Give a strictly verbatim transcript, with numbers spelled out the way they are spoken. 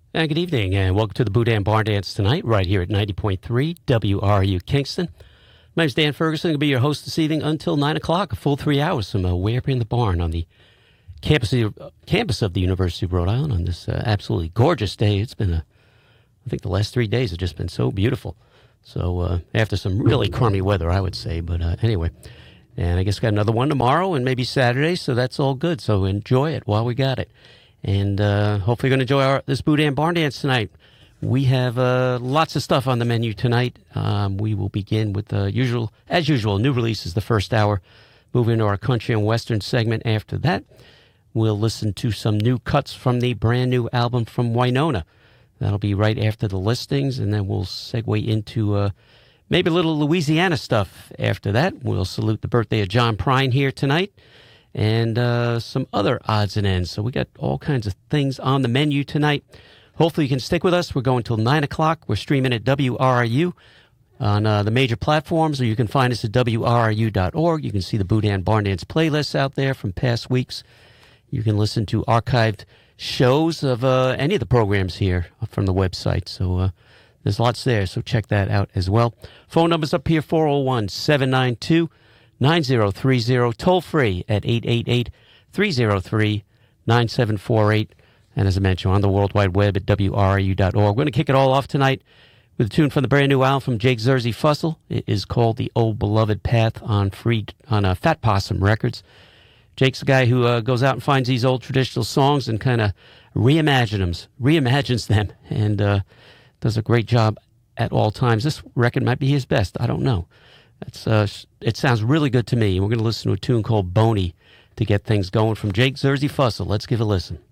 Uh, good evening, and welcome to the Boudin Barn Dance tonight, right here at ninety point three W R U Kingston. My name's Dan Ferguson. I'll be your host this evening until nine o'clock, a full three hours from uh, way up in the barn on the campus of, uh, campus of the University of Rhode Island on this uh, absolutely gorgeous day. It's been, a, I think the last three days have just been so beautiful. So uh, after some really crummy weather, I would say, but uh, anyway. And I guess got another one tomorrow and maybe Saturday, so that's all good. So enjoy it while we got it. And uh, hopefully you're going to enjoy our, this Boudin Barn Dance tonight. We have uh, lots of stuff on the menu tonight. Um, we will begin with the usual, as usual, new releases the first hour. Move into our country and western segment after that. We'll listen to some new cuts from the brand new album from Wynonna. That'll be right after the listings, and then we'll segue into uh, maybe a little Louisiana stuff after that. We'll salute the birthday of John Prine here tonight. And uh, some other odds and ends. So we got all kinds of things on the menu tonight. Hopefully you can stick with us. We're going till nine o'clock. We're streaming at W R R U on uh, the major platforms, or you can find us at W R R U dot org. You can see the Boudin Barn Dance playlists out there from past weeks. You can listen to archived shows of uh, any of the programs here from the website. So uh, there's lots there, so check that out as well. Phone number's up here, four oh one, seven nine two, nine oh three oh, toll free at eight eight eight, three oh three, nine seven four eight. And as I mentioned, on the World Wide Web at W R R U dot org. We're going to kick it all off tonight with a tune from the brand new album from Jake Zersey Fussell. It is called The Old Beloved Path on free on uh, Fat Possum Records. Jake's a guy who uh, goes out and finds these old traditional songs and kind of reimagines them, reimagines them, and uh, does a great job at all times. This record might be his best. I don't know. It's, uh, it sounds really good to me. We're going to listen to a tune called Boney to get things going from Jake Zersey Fussell. Let's give a listen.